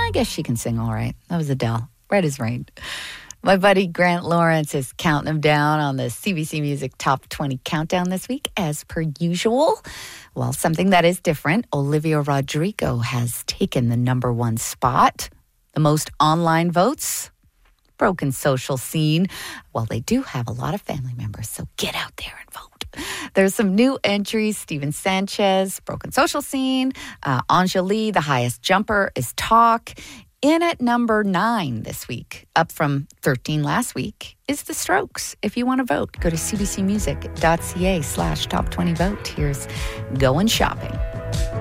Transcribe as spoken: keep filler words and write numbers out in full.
I guess she can sing all right. That was Adele. Red as Rain. My buddy Grant Lawrence is counting them down on the C B C Music Top twenty Countdown this week, as per usual. Well, something that is different, Olivia Rodrigo has taken the number one spot. The most online votes, Broken Social Scene. Well, they do have a lot of family members, so get out there and vote. There's some new entries. Steven Sanchez, Broken Social Scene. Uh, Anjali, The Highest Jumper, is Talk. In at number nine this week, up from thirteen last week, is The Strokes. If you want to vote, go to cbcmusic.ca slash top 20 vote. Here's Going Shopping.